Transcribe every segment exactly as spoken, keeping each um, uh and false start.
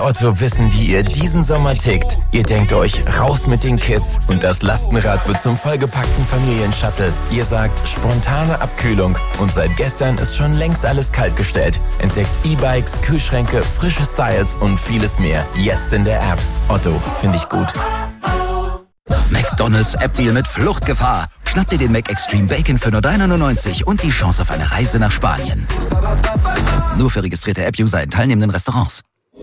Otto wissen, wie ihr diesen Sommer tickt. Ihr denkt euch, raus mit den Kids und das Lastenrad wird zum vollgepackten Familienshuttle. Ihr sagt, spontane Abkühlung und seit gestern ist schon längst alles kaltgestellt. Entdeckt E-Bikes, Kühlschränke, frische Styles und vieles mehr. Jetzt in der App. Otto, finde ich gut. McDonald's App-Deal mit Fluchtgefahr. Schnapp dir den Mac Extreme Bacon für nur drei neunundneunzig und die Chance auf eine Reise nach Spanien. Nur für registrierte App-User in teilnehmenden Restaurants.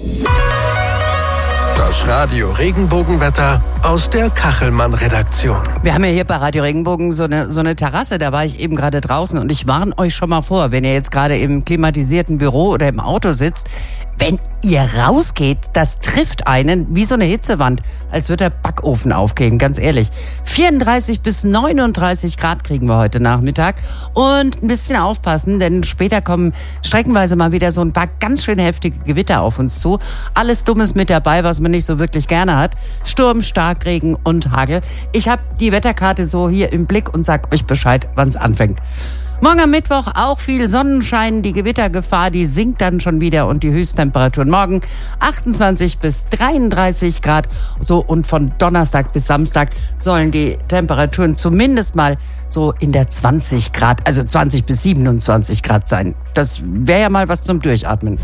Das Radio Regenbogenwetter aus der Kachelmann-Redaktion. Wir haben ja hier bei Radio Regenbogen so eine, so eine Terrasse, da war ich eben gerade draußen und ich warne euch schon mal vor, wenn ihr jetzt gerade im klimatisierten Büro oder im Auto sitzt, wenn ihr rausgeht, das trifft einen wie so eine Hitzewand, als würde der Backofen aufgehen, ganz ehrlich. vierunddreißig bis neununddreißig Grad kriegen wir heute Nachmittag und ein bisschen aufpassen, denn später kommen streckenweise mal wieder so ein paar ganz schön heftige Gewitter auf uns zu. Alles Dummes mit dabei, was man nicht so wirklich gerne hat. Sturm, Starkregen und Hagel. Ich habe die Wetterkarte so hier im Blick und sag euch Bescheid, wann es anfängt. Morgen am Mittwoch auch viel Sonnenschein, die Gewittergefahr, die sinkt dann schon wieder und die Höchsttemperaturen morgen achtundzwanzig bis dreiunddreißig Grad. So, und von Donnerstag bis Samstag sollen die Temperaturen zumindest mal so in der zwanzig Grad, also zwanzig bis siebenundzwanzig Grad sein. Das wäre ja mal was zum Durchatmen.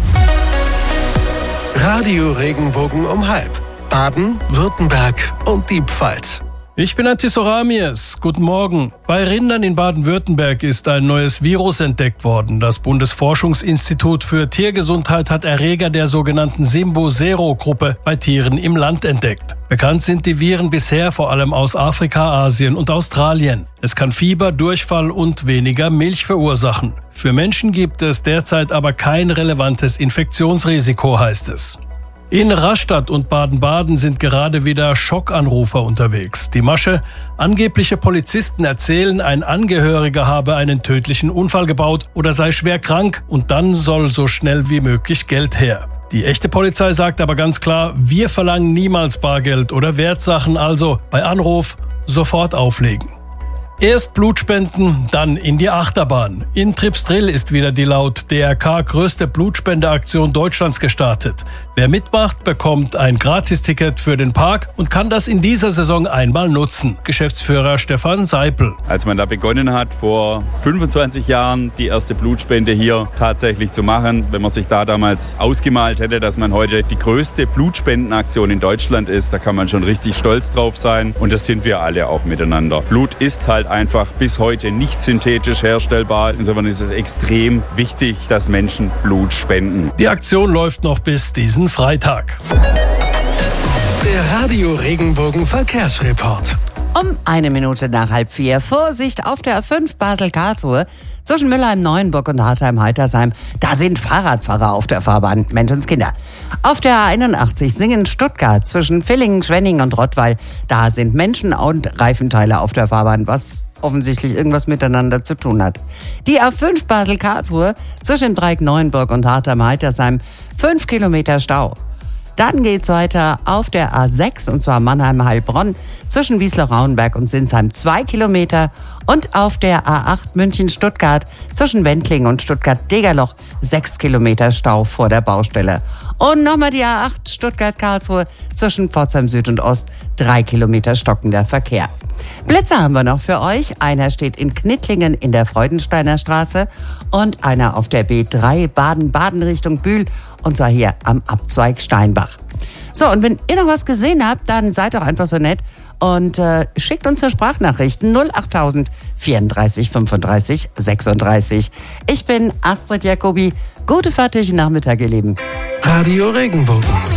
Radio Regenbogen um halb. Baden, Württemberg und die Pfalz. Ich bin Antisoramies. Guten Morgen. Bei Rindern in Baden-Württemberg ist ein neues Virus entdeckt worden. Das Bundesforschungsinstitut für Tiergesundheit hat Erreger der sogenannten Simbo-Sero-Gruppe bei Tieren im Land entdeckt. Bekannt sind die Viren bisher vor allem aus Afrika, Asien und Australien. Es kann Fieber, Durchfall und weniger Milch verursachen. Für Menschen gibt es derzeit aber kein relevantes Infektionsrisiko, heißt es. In Rastatt und Baden-Baden sind gerade wieder Schockanrufer unterwegs. Die Masche: angebliche Polizisten erzählen, ein Angehöriger habe einen tödlichen Unfall gebaut oder sei schwer krank und dann soll so schnell wie möglich Geld her. Die echte Polizei sagt aber ganz klar, wir verlangen niemals Bargeld oder Wertsachen, also bei Anruf sofort auflegen. Erst Blutspenden, dann in die Achterbahn. In Tripsdrill ist wieder die laut D R K größte Blutspendeaktion Deutschlands gestartet. Wer mitmacht, bekommt ein Gratisticket für den Park und kann das in dieser Saison einmal nutzen. Geschäftsführer Stefan Seipel. Als man da begonnen hat, vor fünfundzwanzig Jahren die erste Blutspende hier tatsächlich zu machen, wenn man sich da damals ausgemalt hätte, dass man heute die größte Blutspendenaktion in Deutschland ist, da kann man schon richtig stolz drauf sein. Und das sind wir alle auch miteinander. Blut ist halt einfach bis heute nicht synthetisch herstellbar. Insofern ist es extrem wichtig, dass Menschen Blut spenden. Die Aktion läuft noch bis diesen Freitag. Der Radio Regenbogen Verkehrsreport. Um eine Minute nach halb vier. Vorsicht auf der A fünf Basel-Karlsruhe. Zwischen Mülheim-Neuenburg und Hartheim-Heitersheim, da sind Fahrradfahrer auf der Fahrbahn, Menschenskinder. Auf der A einundachtzig Singen-Stuttgart zwischen Villingen, Schwenningen und Rottweil, da sind Menschen und Reifenteile auf der Fahrbahn, was offensichtlich irgendwas miteinander zu tun hat. Die A fünf Basel-Karlsruhe zwischen Dreieck Neuenburg und Hartheim-Heitersheim, fünf Kilometer Stau. Dann geht's weiter auf der A sechs, und zwar Mannheim-Heilbronn, zwischen Wiesloch-Rauenberg und Sinsheim zwei Kilometer. Und auf der A acht München-Stuttgart zwischen Wendling und Stuttgart-Degerloch sechs Kilometer Stau vor der Baustelle. Und nochmal die A acht Stuttgart-Karlsruhe zwischen Pforzheim Süd und Ost, drei Kilometer stockender Verkehr. Blitze haben wir noch für euch. Einer steht in Knittlingen in der Freudensteiner Straße und einer auf der B drei Baden-Baden Richtung Bühl, und zwar hier am Abzweig Steinbach. So, und wenn ihr noch was gesehen habt, dann seid doch einfach so nett und äh, schickt uns eine Sprachnachricht null achttausend vierunddreißig fünfunddreißig sechsunddreißig. Ich bin Astrid Jacobi. Gute Fahrt durch den Nachmittag, ihr Lieben. Radio Regenbogen.